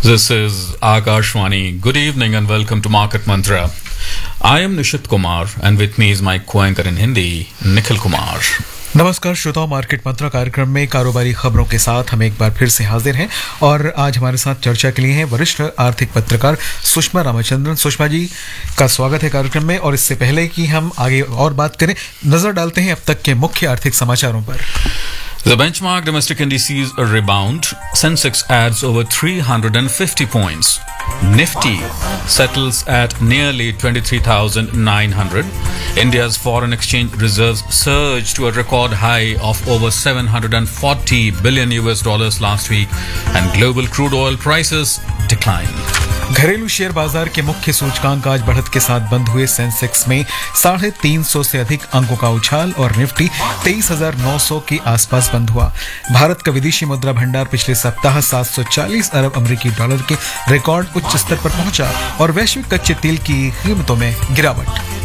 This is Akashwani. Good evening and welcome to Market Mantra. I am Nishit Kumar and with me is my co-anchor in Hindi, Nikhil Kumar. नमस्कार श्रोताओं, market मंत्रा कार्यक्रम में कारोबारी खबरों के साथ हम एक बार फिर से हाजिर हैं और आज हमारे साथ चर्चा के लिए हैं वरिष्ठ आर्थिक पत्रकार सुषमा रामचंद्रन। सुषमा जी का स्वागत है कार्यक्रम में। और इससे पहले कि हम आगे और बात करें, नजर डालते हैं अब तक के मुख्य आर्थिक समाचारों पर। The benchmark domestic indices rebound. Sensex adds over 350 points. Nifty settles at nearly 23,900. India's foreign exchange reserves surged to a record high of over $740 billion last week, and global crude oil prices declined. घरेलू share बाजार के मुख्य सूचकांक आज बढ़त के साथ बंद हुए। सेंसेक्स में 350 से अधिक अंकों का उछाल और निफ्टी 23,900 के आसपास बंद हुआ। भारत का विदेशी मुद्रा भंडार पिछले सप्ताह 740 अरब अमेरिकी डॉलर के रिकॉर्ड उच्च स्तर पर पहुंचा और वैश्विक कच्चे तेल की कीमतों में गिरावट।